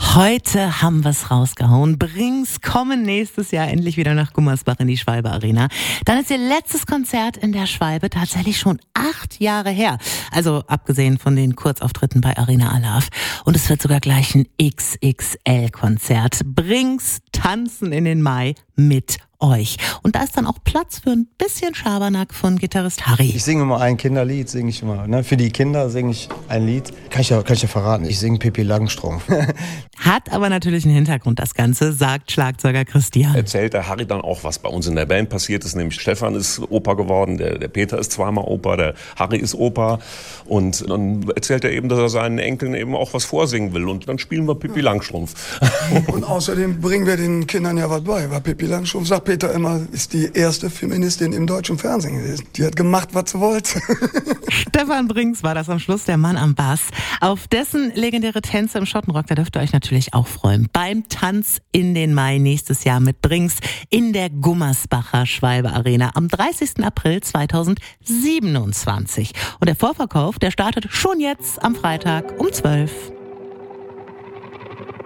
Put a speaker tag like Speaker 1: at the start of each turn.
Speaker 1: Heute haben wir es rausgehauen. Brings kommen nächstes Jahr endlich wieder nach Gummersbach in die Schwalbe Arena. Dann ist ihr letztes Konzert in der Schwalbe tatsächlich schon 8 Jahre her. Also abgesehen von den Kurzauftritten bei Arena Alaf. Und es wird sogar gleich ein XXL-Konzert. Brings tanzen in den Mai mit euch. Und da ist dann auch Platz für ein bisschen Schabernack von Gitarrist Harry.
Speaker 2: Ich singe immer ein Kinderlied, singe ich immer. Ne? Für die Kinder singe ich ein Lied. Kann ich ja verraten, ich singe Pippi Langstrumpf.
Speaker 1: Hat aber natürlich einen Hintergrund, das Ganze, sagt Schlagzeuger Christian.
Speaker 3: Erzählt der Harry dann auch, was bei uns in der Band passiert ist, nämlich Stefan ist Opa geworden, der Peter ist zweimal Opa, der Harry ist Opa. Und dann erzählt er eben, dass er seinen Enkeln eben auch was vorsingen will. Und dann spielen wir Pippi Langstrumpf.
Speaker 4: Und außerdem bringen wir den Kindern ja was bei. Weil Pippi Langstrumpf, sagt Peter immer, ist die erste Feministin im deutschen Fernsehen gewesen. Die hat gemacht, was sie wollte.
Speaker 1: Stefan Brings war das am Schluss, der Mann am Bass. Auf dessen legendäre Tänze im Schottenrock, da dürft ihr euch natürlich auch freuen. Beim Tanz in den Mai nächstes Jahr mit Brings in der Gummersbacher Schwalbe Arena am 30. April 2027. Und der Vorverkauf, der startet schon jetzt am Freitag um 12.